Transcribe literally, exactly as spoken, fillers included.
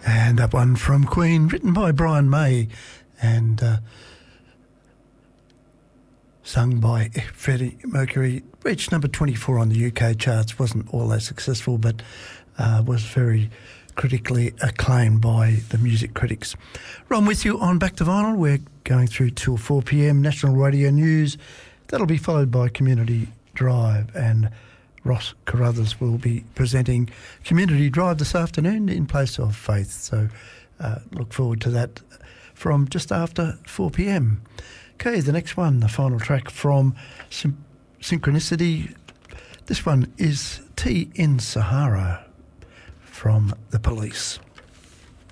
And that one from Queen, written by Brian May and uh, sung by Freddie Mercury, reached number twenty-four on the U K charts. Wasn't all that successful, but uh, was very critically acclaimed by the music critics. Ron with you on Back to Vinyl. We're going through till four p m, National Radio News. That'll be followed by Community Drive, and Ross Carruthers will be presenting Community Drive this afternoon in place of Faith. So uh, look forward to that from just after four p m. Okay, the next one, the final track from Syn- Synchronicity. This one is Tea in Sahara from The Police.